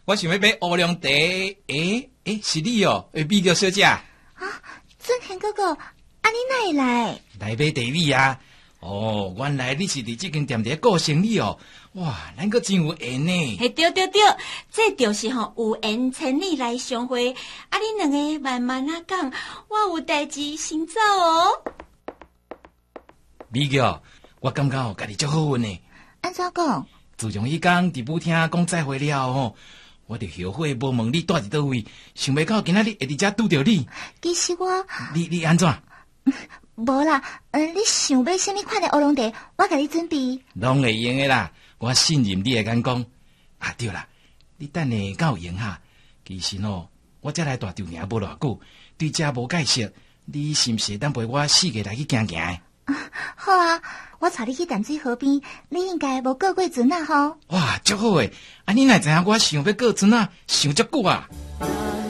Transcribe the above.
我想要买乌龙茶。是你哦，米叫小姐。 啊，尊贤哥哥，你哪会来？ 来买茶米啊！哦，原来你是伫这间店伫过生日哦。哇，咱个真有缘呢。 嘿，对，这就是有缘千里来相会。你两个慢慢讲，我有代志先走哦。 米叫，我感觉家己足好运呢。 安怎讲？ 自从迄天伫舞厅讲再会了吼，我就后悔无问你住伫倒位，想袂到今仔日会伫遮拄着你。 其实我， 你安怎？ 无啦，你想买什么款的乌龙茶，我甲你准备。 拢会用的啦，我信任你的眼光。啊，对啦，你等下敢有闲哈？其实我才来大稻埕无偌久，对遮无介绍，你是毋是当陪我4个来去行行？ 好啊，我带你去淡水河边，你应该无过过船啊吼。 哇，足好诶！你哪知影我想要过船啊？想足久啊！